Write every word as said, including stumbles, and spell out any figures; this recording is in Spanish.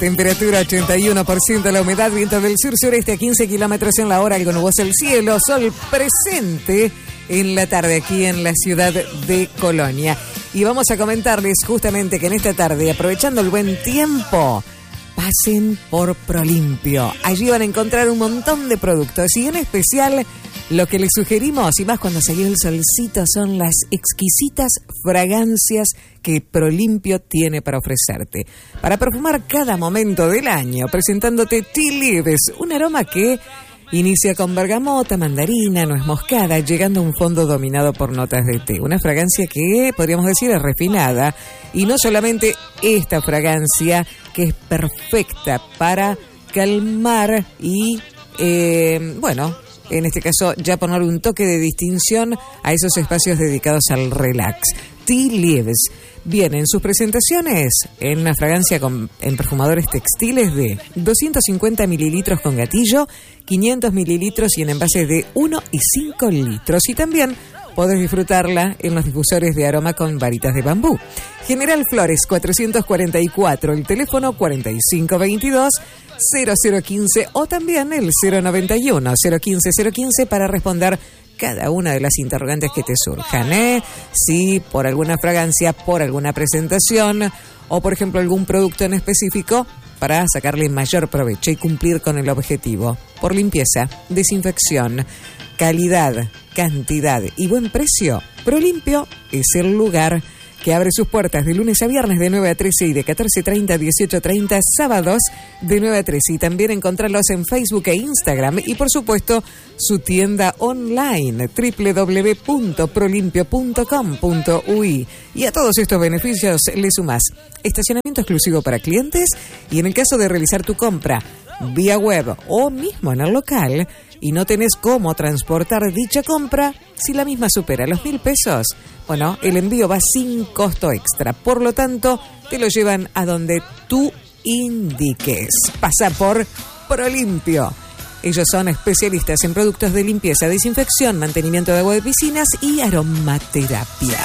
Temperatura ochenta y uno por ciento, la humedad, viento del sur-sureste a quince kilómetros en la hora, algo nuboso el cielo, sol presente en la tarde aquí en la ciudad de Colonia. Y vamos a comentarles justamente que en esta tarde, aprovechando el buen tiempo, pasen por Prolimpio. Allí van a encontrar un montón de productos y en especial lo que les sugerimos, y más cuando salió el solcito, son las exquisitas fragancias que Prolimpio tiene para ofrecerte. Para perfumar cada momento del año, presentándote Tea Leaves, un aroma que inicia con bergamota, mandarina, nuez moscada, llegando a un fondo dominado por notas de té. Una fragancia que podríamos decir es refinada. Y no solamente esta fragancia, que es perfecta para calmar y, eh, bueno, en este caso ya poner un toque de distinción a esos espacios dedicados al relax. Tea Leaves viene en sus presentaciones en una fragancia con, en perfumadores textiles de doscientos cincuenta mililitros con gatillo, quinientos mililitros y en envases de uno y cinco litros. Y también podés disfrutarla en los difusores de aroma con varitas de bambú. General Flores cuatrocientos cuarenta y cuatro, el teléfono cuarenta y cinco veintidós cero cero quince o también el cero noventa y uno cero quince cero quince para responder cada una de las interrogantes que te surjan, ¿eh? Si por alguna fragancia, por alguna presentación o por ejemplo algún producto en específico para sacarle mayor provecho y cumplir con el objetivo. Por limpieza, desinfección, calidad, cantidad y buen precio, Prolimpio es el lugar que abre sus puertas de lunes a viernes de nueve a trece y de catorce treinta a dieciocho treinta, sábados de nueve a trece. Y también encontrarlos en Facebook e Instagram y por supuesto su tienda online doble u doble u doble u punto prolimpio punto com punto u i. Y a todos estos beneficios le sumás estacionamiento exclusivo para clientes y en el caso de realizar tu compra vía web o mismo en el local y no tenés cómo transportar dicha compra, si la misma supera los mil pesos, bueno, el envío va sin costo extra. Por lo tanto, te lo llevan a donde tú indiques. Pasa por Prolimpio. Ellos son especialistas en productos de limpieza, desinfección, mantenimiento de agua de piscinas y aromaterapia.